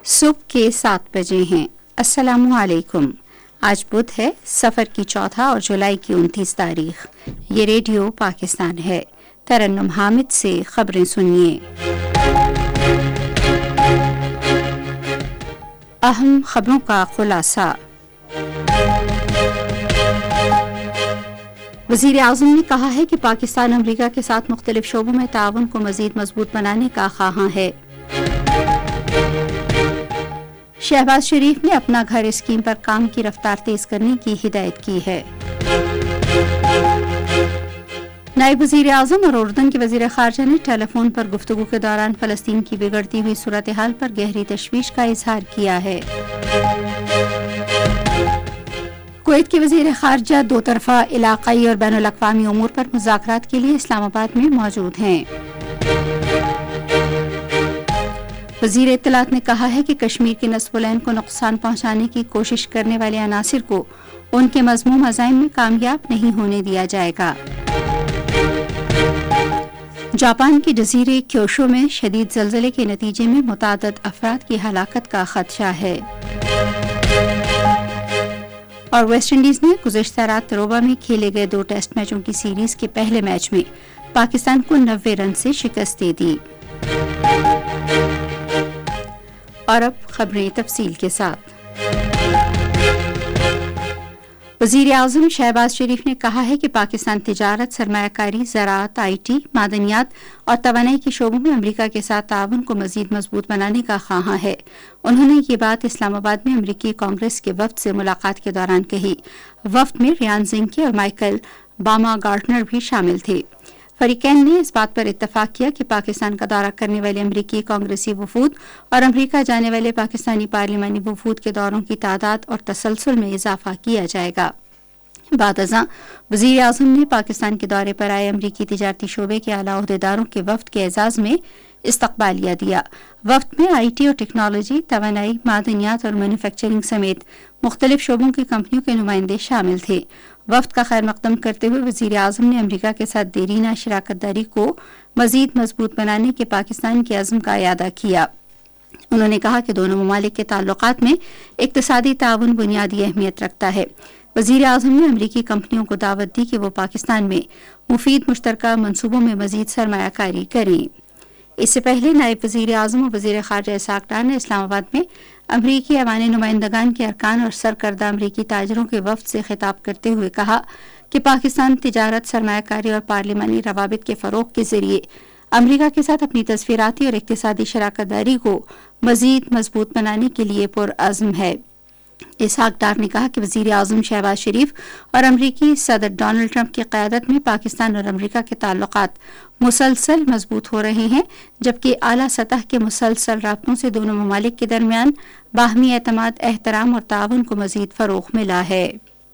صبح کے 7 بجے ہیں۔ السلام علیکم۔ آج بدھ ہے، سفر کی 14 اور جولائی کی 29 تاریخ۔ یہ ریڈیو پاکستان ہے۔ ترنم حامد سے خبریں سنیے۔ اہم خبروں کا خلاصہ۔ وزیر اعظم نے کہا ہے کہ پاکستان امریکہ کے ساتھ مختلف شعبوں میں تعاون کو مزید مضبوط بنانے کا خواہاں ہے۔ شہباز شریف نے اپنا گھر اسکیم پر کام کی رفتار تیز کرنے کی ہدایت کی ہے۔ نائب وزیر اعظم اور اردن کے وزیر خارجہ نے ٹیلی فون پر گفتگو کے دوران فلسطین کی بگڑتی ہوئی صورتحال پر گہری تشویش کا اظہار کیا ہے۔ کویت کے وزیر خارجہ دو طرفہ علاقائی اور بین الاقوامی امور پر مذاکرات کے لیے اسلام آباد میں موجود ہیں۔ وزیر اطلاعات نے کہا ہے کہ کشمیر کے نصف العین کو نقصان پہنچانے کی کوشش کرنے والے عناصر کو ان کے مذموم عزائم میں کامیاب نہیں ہونے دیا جائے گا۔ جاپان کے جزیرے کیوشو میں شدید زلزلے کے نتیجے میں متعدد افراد کی ہلاکت کا خدشہ ہے۔ اور ویسٹ انڈیز نے گزشتہ رات روبا میں کھیلے گئے 2 ٹیسٹ میچوں کی سیریز کے پہلے میچ میں پاکستان کو 90 رن سے شکست دے دی۔ اور اب خبریں تفصیل کے ساتھ۔ وزیر اعظم شہباز شریف نے کہا ہے کہ پاکستان تجارت، سرمایہ کاری، زراعت، آئی ٹی، معدنیات اور توانائی کے شعبوں میں امریکہ کے ساتھ تعاون کو مزید مضبوط بنانے کا خواہاں ہے۔ انہوں نے یہ بات اسلام آباد میں امریکی کانگریس کے وفد سے ملاقات کے دوران کہی۔ وفد میں ریان زنکی اور مائیکل باماگارٹنر بھی شامل تھے۔ فریقین نے اس بات پر اتفاق کیا کہ پاکستان کا دورہ کرنے والے امریکی کانگریسی وفود اور امریکہ جانے والے پاکستانی پارلیمانی وفود کے دوروں کی تعداد اور تسلسل میں اضافہ کیا جائے گا۔ بعد ازاں وزیر اعظم نے پاکستان کے دورے پر آئے امریکی تجارتی شعبے کے اعلیٰ عہدیداروں کے وفد کے اعزاز میں استقبالیہ دیا۔ وفد میں آئی ٹی اور ٹیکنالوجی، توانائی، معدنیات اور مینوفیکچرنگ سمیت مختلف شعبوں کی کمپنیوں کے نمائندے شامل تھے۔ وفد کا خیر مقدم کرتے ہوئے وزیر اعظم نے امریکہ کے ساتھ دیرینہ شراکت داری کو مزید مضبوط بنانے کے پاکستان کے عزم کا اعادہ کیا۔ انہوں نے کہا کہ دونوں ممالک کے تعلقات میں اقتصادی تعاون بنیادی اہمیت رکھتا ہے۔ وزیر اعظم نے امریکی کمپنیوں کو دعوت دی کہ وہ پاکستان میں مفید مشترکہ منصوبوں میں مزید سرمایہ کاری کریں۔ اس سے پہلے نائب وزیر اعظم اور وزیر خارجہ اسحاق ڈار نے اسلام آباد میں امریکی ایوان نمائندگان کے ارکان اور سرکردہ امریکی تاجروں کے وفد سے خطاب کرتے ہوئے کہا کہ پاکستان تجارت، سرمایہ کاری اور پارلیمانی روابط کے فروغ کے ذریعے امریکہ کے ساتھ اپنی تصویراتی اور اقتصادی شراکت داری کو مزید مضبوط بنانے کے لیے پرعزم ہے۔ اسحاق ڈار نے کہا کہ وزیر اعظم شہباز شریف اور امریکی صدر ڈونلڈ ٹرمپ کی قیادت میں پاکستان اور امریکہ کے تعلقات مسلسل مضبوط ہو رہے ہیں، جبکہ اعلیٰ سطح کے مسلسل رابطوں سے دونوں ممالک کے درمیان باہمی اعتماد، احترام اور تعاون کو مزید فروغ ملا ہے۔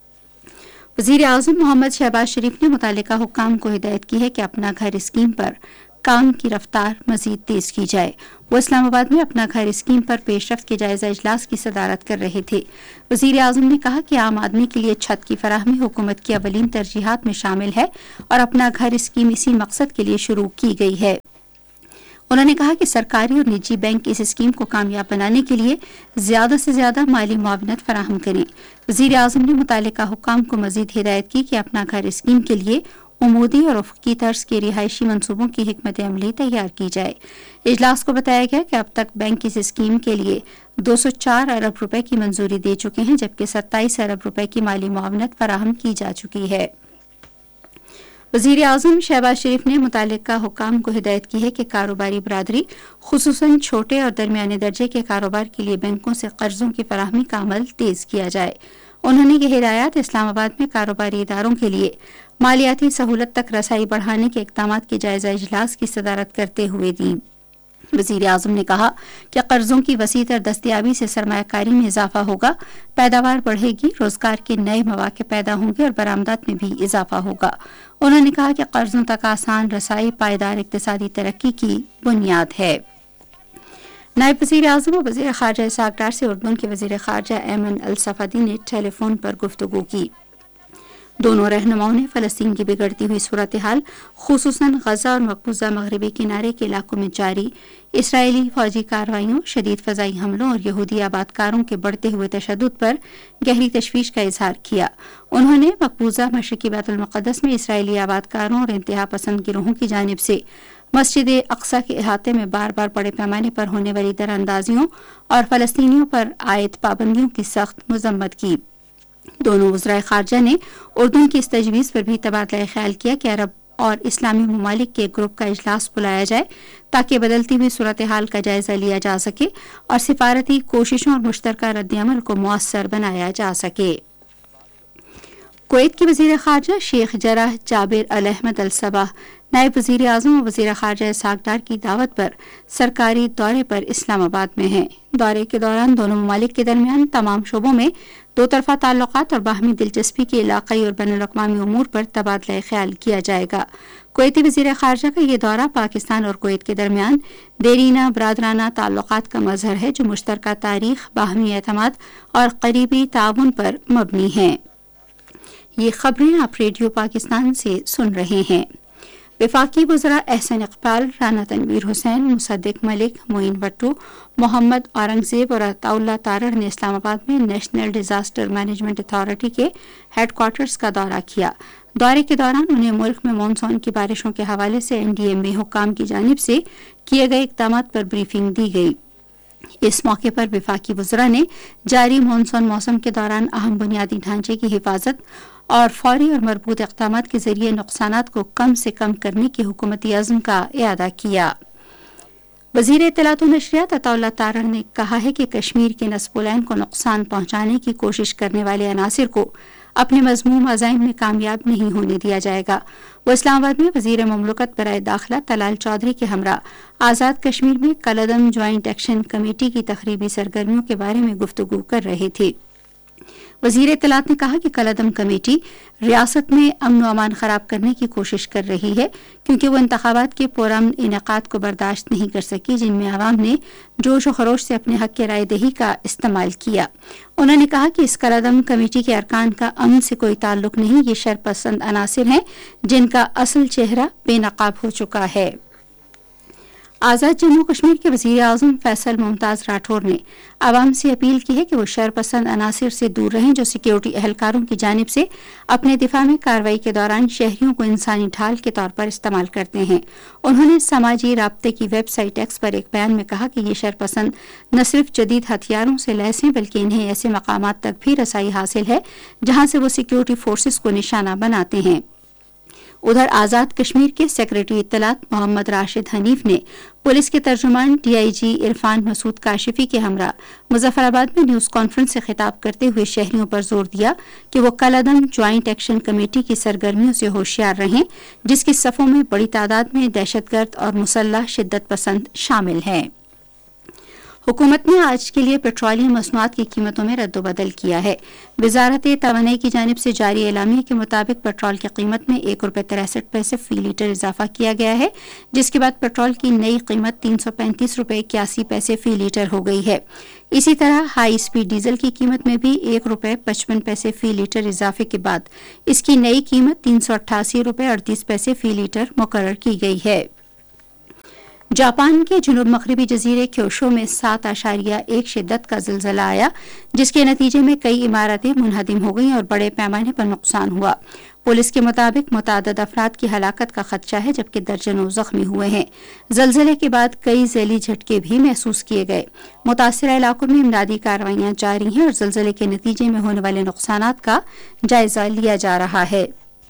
وزیر اعظم محمد شہباز شریف نے متعلقہ حکام کو ہدایت کی ہے کہ اپنا گھر اسکیم پر کام کی رفتار مزید تیز کی جائے۔ وہ اسلام آباد میں اپنا گھر اسکیم پر پیش رفت کے جائزہ اجلاس کی صدارت کر رہے تھے۔ وزیر اعظم نے کہا کہ عام آدمی کے لیے چھت کی فراہمی حکومت کی اولین ترجیحات میں شامل ہے اور اپنا گھر اسکیم اسی مقصد کے لیے شروع کی گئی ہے۔ انہوں نے کہا کہ سرکاری اور نجی بینک اس اسکیم کو کامیاب بنانے کے لیے زیادہ سے زیادہ مالی معاونت فراہم کریں۔ وزیر اعظم نے متعلقہ حکام کو مزید ہدایت کی کہ اپنا گھر اسکیم کے لیے عمودی اور افقی طرز کے رہائشی منصوبوں کی حکمت عملی تیار کی جائے۔ اجلاس کو بتایا گیا کہ اب تک بینک اس اسکیم کے لیے 204 ارب روپے کی منظوری دے چکے ہیں، جبکہ 27 ارب روپے کی مالی معاونت فراہم کی جا چکی ہے۔ وزیر اعظم شہباز شریف نے متعلقہ حکام کو ہدایت کی ہے کہ کاروباری برادری، خصوصاً چھوٹے اور درمیانے درجے کے کاروبار کے لیے بینکوں سے قرضوں کی فراہمی کا عمل تیز کیا جائے۔ انہوں نے یہ ہدایات اسلام آباد میں کاروباری اداروں کے لیے مالیاتی سہولت تک رسائی بڑھانے کے اقدامات کے جائزہ اجلاس کی صدارت کرتے ہوئے دیں۔ وزیر اعظم نے کہا کہ قرضوں کی وسیع تر دستیابی سے سرمایہ کاری میں اضافہ ہوگا، پیداوار بڑھے گی، روزگار کے نئے مواقع پیدا ہوں گے اور برآمدات میں بھی اضافہ ہوگا۔ انہوں نے کہا کہ قرضوں تک آسان رسائی پائیدار اقتصادی ترقی کی بنیاد ہے۔ نائب وزیر اعظم اور وزیر خارجہ اسحاق ڈار سے اردن کے وزیر خارجہ ایمن الصفدی نے ٹیلی فون پر گفتگو کی۔ دونوں رہنماؤں نے فلسطین کی بگڑتی ہوئی صورتحال خصوصاً غزہ اور مقبوضہ مغربی کنارے کے علاقوں میں جاری اسرائیلی فوجی کارروائیوں، شدید فضائی حملوں اور یہودی آبادکاروں کے بڑھتے ہوئے تشدد پر گہری تشویش کا اظہار کیا۔ انہوں نے مقبوضہ مشرقی بیت المقدس میں اسرائیلی آبادکاروں اور انتہا پسند گروہوں کی جانب سے مسجد اقصی کے احاطے میں بار بار بڑے پیمانے پر ہونے والی دراندازیوں اور فلسطینیوں پر عائد پابندیوں کی سخت مذمت کی۔ دونوں وزرائے خارجہ نے اردن کی اس تجویز پر بھی تبادلہ خیال کیا کہ عرب اور اسلامی ممالک کے گروپ کا اجلاس بلایا جائے تاکہ بدلتی ہوئی صورتحال کا جائزہ لیا جا سکے اور سفارتی کوششوں اور مشترکہ رد عمل کو مؤثر بنایا جا سکے۔ کویت کے وزیر خارجہ شیخ جرح جابر الاحمد الصباح نائب وزیر اعظم اور وزیر خارجہ اسحاق ڈار کی دعوت پر سرکاری دورے پر اسلام آباد میں ہیں۔ دورے کے دوران دونوں ممالک کے درمیان تمام شعبوں میں دو طرفہ تعلقات اور باہمی دلچسپی کے علاقائی اور بین الاقوامی امور پر تبادلہ خیال کیا جائے گا۔ کویتی وزیر خارجہ کا یہ دورہ پاکستان اور کویت کے درمیان دیرینہ برادرانہ تعلقات کا مظہر ہے جو مشترکہ تاریخ، باہمی اعتماد اور قریبی تعاون پر مبنی ہیں۔ یہ خبریں آپ ریڈیو پاکستان سے سن رہے ہیں۔ وفاقی وزراء احسن اقبال، رانا تنویر حسین، مصدق ملک، معین بٹو، محمد اورنگزیب اور عطا اللہ تارڑ نے اسلام آباد میں نیشنل ڈیزاسٹر مینجمنٹ اتھارٹی کے ہیڈ کوارٹرز کا دورہ کیا۔ دورے کے دوران انہیں ملک میں مانسون کی بارشوں کے حوالے سے NDMA حکام کی جانب سے کیے گئے اقدامات پر بریفنگ دی گئی۔ اس موقع پر وفاقی وزراء نے جاری مانسون موسم کے دوران اہم بنیادی ڈھانچے کی حفاظت اور فوری اور مربوط اقدامات کے ذریعے نقصانات کو کم سے کم کرنے کے حکومتی عزم کا اعادہ کیا۔ وزیر اطلاعات و نشریات عطا اللہ تارڑ نے کہا ہے کہ کشمیر کے نصب العین کو نقصان پہنچانے کی کوشش کرنے والے عناصر کو اپنے مذموم عزائم میں کامیاب نہیں ہونے دیا جائے گا۔ وہ اسلام آباد میں وزیر مملکت برائے داخلہ طلال چودھری کے ہمراہ آزاد کشمیر میں کالعدم جوائنٹ ایکشن کمیٹی کی تقریبی سرگرمیوں کے بارے میں گفتگو کر رہے تھے۔ وزیر اطلاعات نے کہا کہ کالعدم کمیٹی ریاست میں امن و امان خراب کرنے کی کوشش کر رہی ہے کیونکہ وہ انتخابات کے پرامن انعقاد کو برداشت نہیں کر سکی جن میں عوام نے جوش و خروش سے اپنے حق کے رائے دہی کا استعمال کیا۔ انہوں نے کہا کہ اس کالعدم کمیٹی کے ارکان کا امن سے کوئی تعلق نہیں، یہ شرپسند عناصر ہیں جن کا اصل چہرہ بے نقاب ہو چکا ہے۔ آزاد جموں کشمیر کے وزیر اعظم فیصل ممتاز راٹھور نے عوام سے اپیل کی ہے کہ وہ شرپسند عناصر سے دور رہیں جو سیکیورٹی اہلکاروں کی جانب سے اپنے دفاع میں کارروائی کے دوران شہریوں کو انسانی ڈھال کے طور پر استعمال کرتے ہیں۔ انہوں نے سماجی رابطے کی ویب سائٹ ایکس پر ایک بیان میں کہا کہ یہ شرپسند نہ صرف جدید ہتھیاروں سے لیس ہیں بلکہ انہیں ایسے مقامات تک بھی رسائی حاصل ہے جہاں سے وہ سیکیورٹی فورسز کو نشانہ بناتے ہیں۔ ادھر آزاد کشمیر کے سیکریٹری اطلاعات محمد راشد حنیف نے پولیس کے ترجمان DIG عرفان مسعود کاشفی کے ہمراہ مظفر آباد میں نیوز کانفرنس سے خطاب کرتے ہوئے شہریوں پر زور دیا کہ وہ کالعدم جوائنٹ ایکشن کمیٹی کی سرگرمیوں سے ہوشیار رہیں جس کی صفوں میں بڑی تعداد میں دہشت گرد اور مسلح شدت پسند شامل ہیں۔ حکومت نے آج کے لیے پیٹرولیم مصنوعات کی قیمتوں میں رد و بدل کیا ہے۔ وزارت توانائی کی جانب سے جاری اعلامیہ کے مطابق پیٹرول کی قیمت میں ₹1.63 فی لیٹر اضافہ کیا گیا ہے جس کے بعد پیٹرول کی نئی قیمت ₹335.81 فی لیٹر ہو گئی ہے۔ اسی طرح ہائی اسپیڈ ڈیزل کی قیمت میں بھی ₹1.55 فی لیٹر اضافے کے بعد اس کی نئی قیمت ₹388.38 فی لیٹر مقرر کی گئی ہے۔ جاپان کے جنوب مغربی جزیرے کیوشو میں 7.1 شدت کا زلزلہ آیا جس کے نتیجے میں کئی عمارتیں منہدم ہو گئیں اور بڑے پیمانے پر نقصان ہوا۔ پولیس کے مطابق متعدد افراد کی ہلاکت کا خدشہ ہے جبکہ درجنوں زخمی ہوئے ہیں۔ زلزلے کے بعد کئی ذیلی جھٹکے بھی محسوس کیے گئے۔ متاثرہ علاقوں میں امدادی کارروائیاں جاری ہیں اور زلزلے کے نتیجے میں ہونے والے نقصانات کا جائزہ لیا جا رہا ہے۔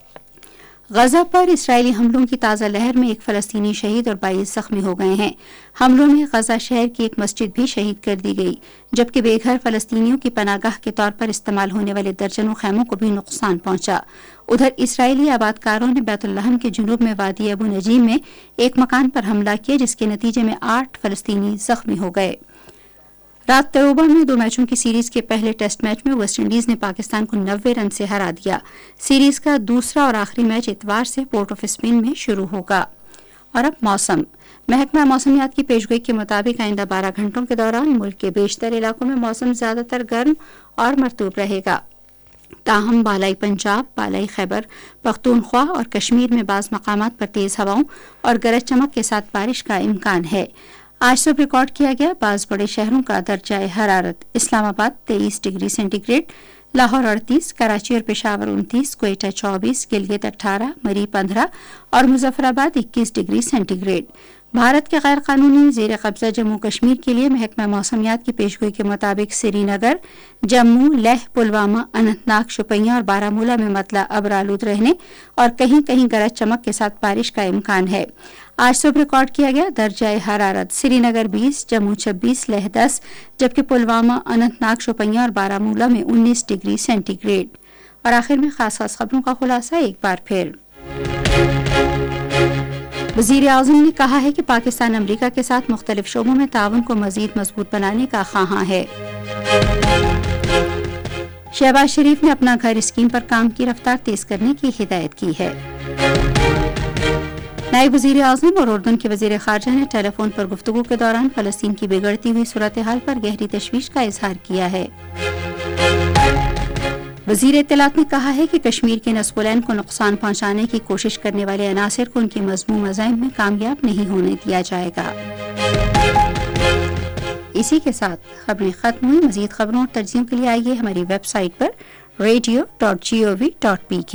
غزہ پر اسرائیلی حملوں کی تازہ لہر میں ایک فلسطینی شہید اور 22 زخمی ہو گئے ہیں۔ حملوں میں غزہ شہر کی ایک مسجد بھی شہید کر دی گئی جبکہ بے گھر فلسطینیوں کی پناہ گاہ کے طور پر استعمال ہونے والے درجنوں خیموں کو بھی نقصان پہنچا۔ ادھر اسرائیلی آبادکاروں نے بیت اللحم کے جنوب میں وادی ابو نجیم میں ایک مکان پر حملہ کیا جس کے نتیجے میں 8 فلسطینی زخمی ہو گئے۔ رات تروبہ میں 2 میچوں کی سیریز کے پہلے ٹیسٹ میچ میں ویسٹ انڈیز نے پاکستان کو 90 رن سے ہرا دیا۔ سیریز کا دوسرا اور آخری میچ اتوار سے پورٹ آف اسپین میں شروع ہوگا۔ اور اب موسم۔ محکمہ موسمیات کی پیشگوئی کے مطابق آئندہ 12 گھنٹوں کے دوران ملک کے بیشتر علاقوں میں موسم زیادہ تر گرم اور مرطوب رہے گا۔ تاہم بالائی پنجاب، بالائی خیبر پختونخوا اور کشمیر میں بعض مقامات پر تیز ہواؤں اور گرج چمک کے ساتھ بارش کا امکان ہے۔ آج صبح ریکارڈ کیا گیا بعض بڑے شہروں کا درجہ حرارت: اسلام آباد 23 degree centi grade, Lahore 38، Karachi اور پشاور 29، کوئٹہ 24، گلگت 18، مری 15 اور مظفر آباد 21 ڈگری سینٹی گریڈ۔ بھارت کے غیر قانونی زیر قبضہ جموں کشمیر کے لیے محکمہ موسمیات کی پیشگوئی کے مطابق سری نگر، جموں، لیہ، پلوامہ، اننت ناگ، شوپیاں اور بارہ میں مطلع ابرآلود رہنے اور کہیں کہیں گرج چمک کے ساتھ بارش کا امکان ہے۔ آج صبح ریکارڈ کیا گیا درجہ حرارت: سری نگر 20، جموں 26، لیہ 10، جبکہ پلوامہ، اننت ناگ، شوپیاں اور بارہ میں 19 ڈگری سینٹی گریڈ۔ اور آخر میں خاص خبروں کا خلاصہ ایک بار پھر۔ وزیر اعظم نے کہا ہے کہ پاکستان امریکہ کے ساتھ مختلف شعبوں میں تعاون کو مزید مضبوط بنانے کا خواہاں ہے۔ شہباز شریف نے اپنا گھر اسکیم پر کام کی رفتار تیز کرنے کی ہدایت کی ہے۔ نائب وزیر اعظم اور اردن کے وزیر خارجہ نے ٹیلی فون پر گفتگو کے دوران فلسطین کی بگڑتی ہوئی صورتحال پر گہری تشویش کا اظہار کیا ہے۔ وزیر اطلاعات نے کہا ہے کہ کشمیر کے نصب العین کو نقصان پہنچانے کی کوشش کرنے والے عناصر کو ان کی مذموم عزائم میں کامیاب نہیں ہونے دیا جائے گا۔ اسی کے ساتھ خبریں ختم ہوئی۔ مزید خبروں اور تجزیوں کے لیے آئیے ہماری ویب سائٹ پر radio.gov.pk۔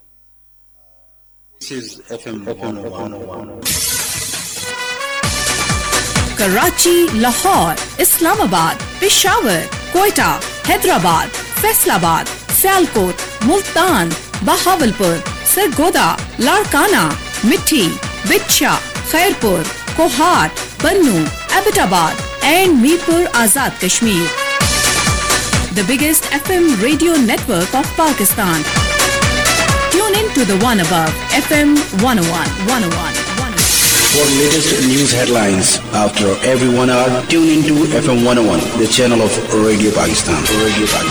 کراچی، لاہور، اسلام آباد، پشاور، کوئٹہ، حیدرآباد، فیصل آباد، سیالکوٹ، ملتان، بہاولپور، سرگودا، لاڑکانہ، مٹھی، بچھا، خیرپور، کوہاٹ، بنو، ایبٹ آباد and Mirpur Azad Kashmir. The biggest FM radio network of Pakistan. Tune in to the one above, FM 101. For latest news headlines after every 1 hour, tune into FM 101, the channel of Radio Pakistan.